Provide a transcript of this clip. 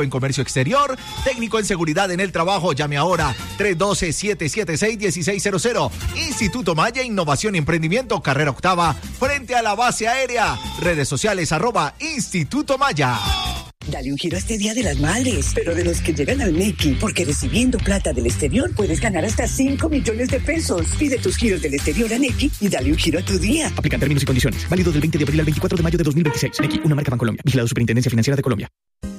en comercio exterior, técnico en seguridad en el trabajo. Llame ahora 312-776-1600. Instituto Maya, Innovación y Emprendimiento, carrera octava, frente a la base aérea. Redes sociales @Instituto Maya. Dale un giro a este Día de las Madres, pero de los que llegan al Nequi, porque recibiendo plata del exterior puedes ganar hasta 5 millones de pesos. Pide tus giros del exterior a Nequi y dale un giro a tu día. Aplican términos y condiciones. Válido del 20 de abril al 24 de mayo de 2026. Nequi, una marca Bancolombia. Vigilado Superintendencia Financiera de Colombia.